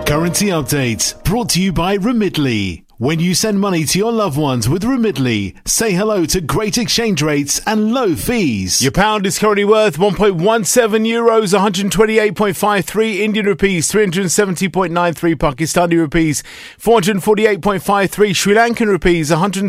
Currency updates brought to you by Remitly. When you send money to your loved ones with Remitly, say hello to great exchange rates and low fees. Your pound is currently worth 1.17 euros, 128.53 Indian rupees, 370.93 Pakistani rupees, 448.53 Sri Lankan rupees,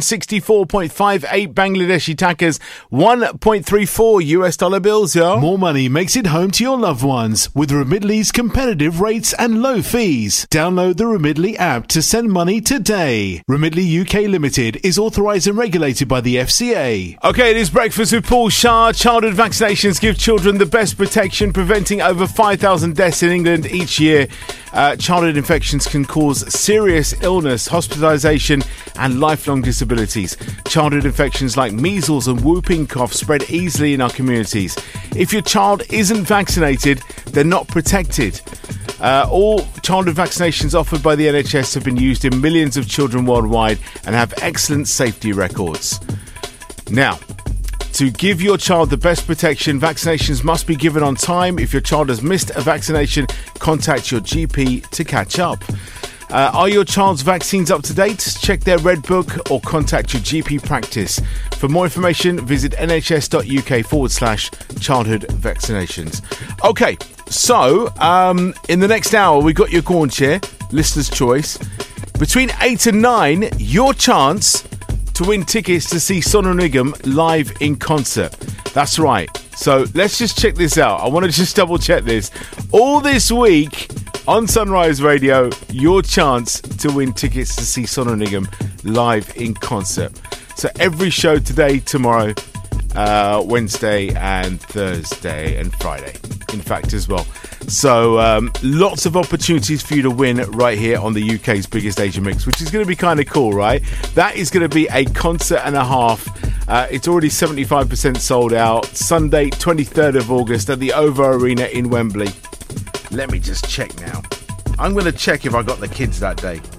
164.58 Bangladeshi takas, 1.34 US dollar bills, yo. More money makes it home to your loved ones with Remitly's competitive rates and low fees. Download the Remitly app to send money today. Remitly UK Limited is authorised and regulated by the FCA. Okay, it is breakfast with Paul Shah. Childhood vaccinations give children the best protection, preventing over 5,000 deaths in England each year. Childhood infections can cause serious illness, hospitalisation and lifelong disabilities. Childhood infections like measles and whooping cough spread easily in our communities. If your child isn't vaccinated, they're not protected. All childhood vaccinations offered by the NHS have been used in millions of children worldwide and have excellent safety records. Now, to give your child the best protection, vaccinations must be given on time. If your child has missed a vaccination, contact your GP to catch up. Are your child's vaccines up to date? Check their Red Book or contact your GP practice. For more information, visit nhs.uk/childhood vaccinations. Okay, so in the next hour, we've got your Corn Chair, listener's choice. Between 8 and 9, your chance to win tickets to see Sonu Nigam live in concert. That's right. So let's just check this out. I want to just double check this. All this week on Sunrise Radio, your chance to win tickets to see Sonu Nigam live in concert. So every show today, tomorrow, Wednesday and Thursday and Friday, in fact, as well. So lots of opportunities for you to win right here on the UK's biggest Asia Mix, which is going to be kind of cool, right? That is going to be a concert and a half. It's already 75% sold out. Sunday, 23rd of August at the OVO Arena in Wembley. Let me just check now. I'm going to check if I got the kids that day.